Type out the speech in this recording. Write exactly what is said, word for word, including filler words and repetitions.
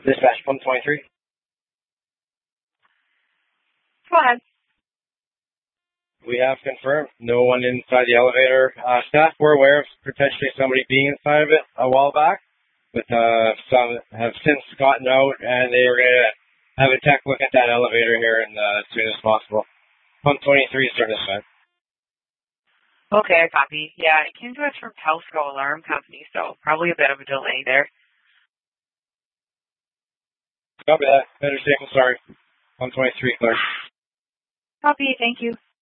Dispatch one twenty-three. Go ahead. We have confirmed no one inside the elevator. Uh, staff were aware of potentially somebody being inside of it a while back, but uh, some have since gotten out, and they were going to have a tech look at that elevator here and, uh, as soon as possible. one twenty-three is starting to spend. Okay, I copy. Yeah, it came to us from Telsco Alarm Company, so probably a bit of a delay there. Copy that. Better safe than sorry. one twenty-three, clear. Copy, thank you.